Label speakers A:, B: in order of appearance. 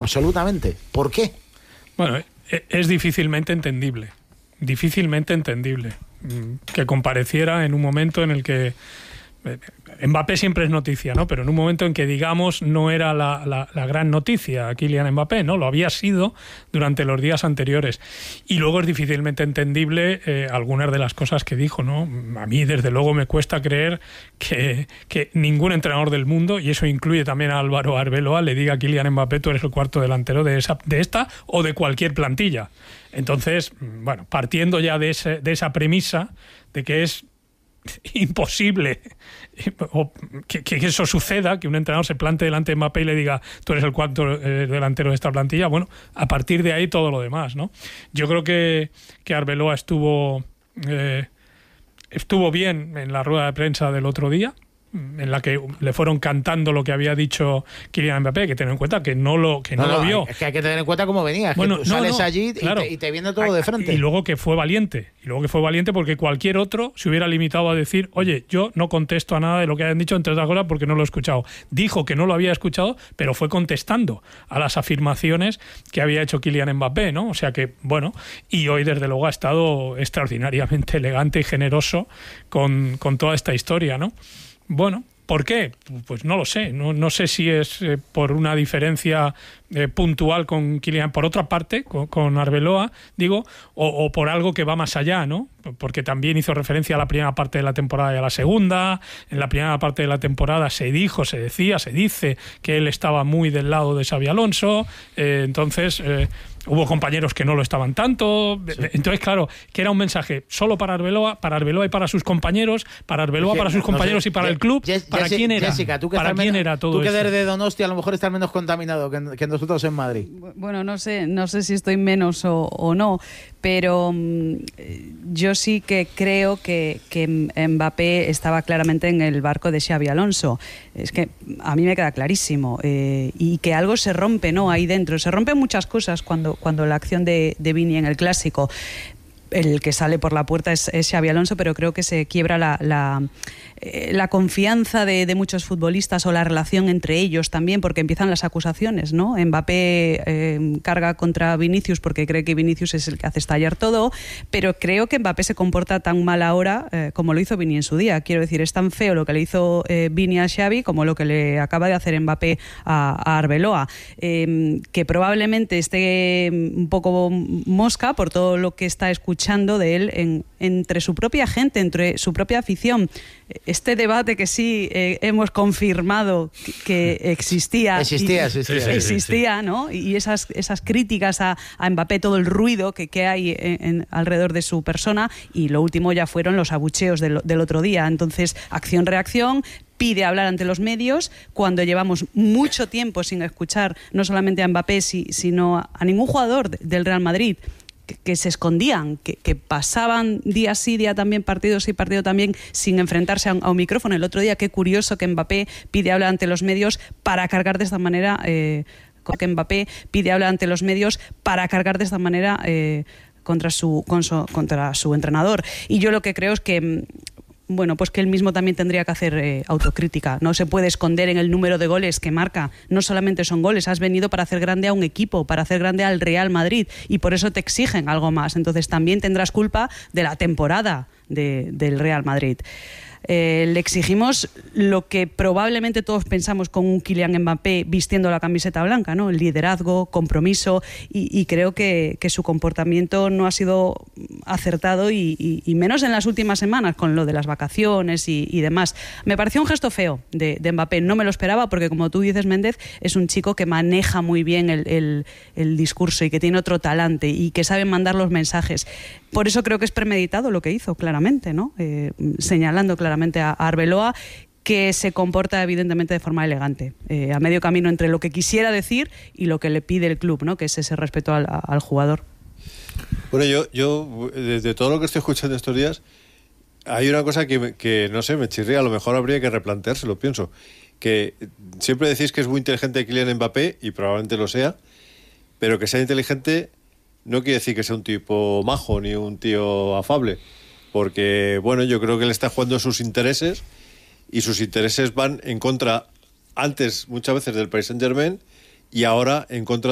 A: absolutamente. ¿Por qué?
B: Bueno, es difícilmente entendible que compareciera en un momento en el que Mbappé siempre es noticia, ¿no? Pero en un momento en que, digamos, no era la gran noticia Kylian Mbappé, ¿no? Lo había sido durante los días anteriores. Y luego es difícilmente entendible algunas de las cosas que dijo, ¿no? A mí, desde luego, me cuesta creer que ningún entrenador del mundo, y eso incluye también a Álvaro Arbeloa, le diga a Kylian Mbappé: tú eres el cuarto delantero de esta o de cualquier plantilla. Entonces, bueno, partiendo ya de esa premisa de que es imposible que eso suceda, que un entrenador se plante delante de Mbappé y le diga: tú eres el cuarto delantero de esta plantilla. Bueno, a partir de ahí todo lo demás, ¿no? Yo creo que Arbeloa estuvo bien en la rueda de prensa del otro día, en la que le fueron cantando lo que había dicho Kylian Mbappé. Hay que tener en cuenta que no lo vio.
A: Es que hay que tener en cuenta cómo venía.
B: Bueno,
A: que tú sales allí
B: claro,
A: y te viene todo de frente.
B: Y luego que fue valiente. Porque cualquier otro se hubiera limitado a decir: oye, yo no contesto a nada de lo que hayan dicho, entre otras cosas porque no lo he escuchado. Dijo que no lo había escuchado, pero fue contestando a las afirmaciones que había hecho Kylian Mbappé, ¿no? O sea que, bueno, y hoy desde luego ha estado extraordinariamente elegante y generoso con toda esta historia, ¿no? Bueno, ¿por qué? Pues no lo sé. No sé si es por una diferencia puntual con Kylian, por otra parte, con Arbeloa, digo, o por algo que va más allá, ¿no? Porque también hizo referencia a la primera parte de la temporada y a la segunda. En la primera parte de la temporada se dice que él estaba muy del lado de Xabi Alonso. Entonces hubo compañeros que no lo estaban tanto. Sí. Entonces, claro, que era un mensaje solo para Arbeloa y para sus compañeros, para sus compañeros y para el club. ¿Para quién era?
A: Jessica,
B: ¿Para quién era todo eso?
A: Tú que eres de Donosti, a lo mejor estás menos contaminado que nosotros en Madrid.
C: Bueno, no sé si estoy menos o no, pero yo sí que creo que Mbappé estaba claramente en el barco de Xabi Alonso. Es que a mí me queda clarísimo. Y que algo se rompe, ¿no? Ahí dentro. Se rompen muchas cosas cuando la acción de Vini en el Clásico. El que sale por la puerta es Xabi Alonso, pero creo que se quiebra la confianza de muchos futbolistas, o la relación entre ellos también, porque empiezan las acusaciones, ¿no? Mbappé carga contra Vinicius porque cree que Vinicius es el que hace estallar todo, pero creo que Mbappé se comporta tan mal ahora como lo hizo Vini en su día. Quiero decir, es tan feo lo que le hizo Vini a Xavi como lo que le acaba de hacer Mbappé a Arbeloa, que probablemente esté un poco mosca por todo lo que está escuchando de él entre su propia gente, entre su propia afición. Este debate que sí hemos confirmado que existía, ¿no? Y esas críticas a Mbappé, todo el ruido que hay alrededor de su persona, y lo último ya fueron los abucheos del otro día. Entonces, acción-reacción, pide hablar ante los medios cuando llevamos mucho tiempo sin escuchar no solamente a Mbappé, sino a ningún jugador del Real Madrid, que se escondían, que pasaban día sí, día también, partido sí, partido también, sin enfrentarse a un micrófono. El otro día, qué curioso que Mbappé pide hablar ante los medios para cargar de esta manera contra su entrenador. Y yo lo que creo es que pues que él mismo también tendría que hacer autocrítica. No se puede esconder en el número de goles que marca. No solamente son goles, has venido para hacer grande a un equipo, para hacer grande al Real Madrid, y por eso te exigen algo más. Entonces también tendrás culpa de la temporada del Real Madrid. Le exigimos lo que probablemente todos pensamos con un Kylian Mbappé vistiendo la camiseta blanca, ¿no? El liderazgo, compromiso, y creo que su comportamiento no ha sido acertado, y menos en las últimas semanas con lo de las vacaciones y demás. Me pareció un gesto feo de Mbappé, no me lo esperaba, porque como tú dices, Méndez, es un chico que maneja muy bien el discurso y que tiene otro talante y que sabe mandar los mensajes. Por eso creo que es premeditado lo que hizo, claramente, ¿no? Señalando claramente a Arbeloa, que se comporta evidentemente de forma elegante, a medio camino entre lo que quisiera decir y lo que le pide el club, ¿no? Que es ese respeto al jugador.
D: Bueno, yo desde todo lo que estoy escuchando estos días, hay una cosa que no sé, me chirría. A lo mejor habría que replanteárselo, pienso. Que siempre decís que es muy inteligente Kylian Mbappé, y probablemente lo sea, pero que sea inteligente no quiere decir que sea un tipo majo ni un tío afable, porque bueno, yo creo que él está jugando sus intereses, y sus intereses van en contra, antes muchas veces, del Paris Saint-Germain, y ahora en contra